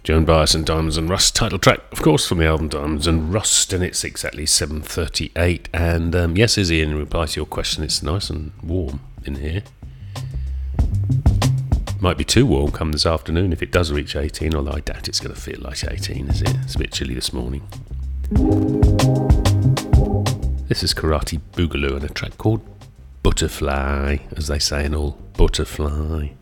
Joan Baez and Diamonds and Rust, title track, of course, from the album Diamonds and Rust, and it's exactly 7:38. And yes, Izzy, in reply to your question, it's nice and warm in here. Might be too warm come this afternoon if it does reach 18, although I doubt it's going to feel like 18, is it? It's a bit chilly this morning. This is Karate Boogaloo and a track called Butterfly, as they say in all, Butterfly.